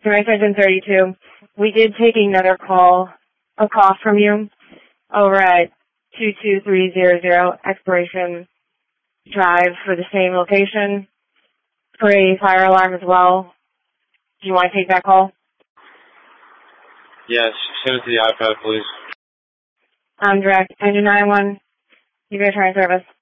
Direct Engine 32. We did take another call from you over at 22300 Exploration Drive for the same location for a fire alarm as well. Do you want to take that call? Yes, send it to the iPad, please. Direct Engine 91. You guys trying service.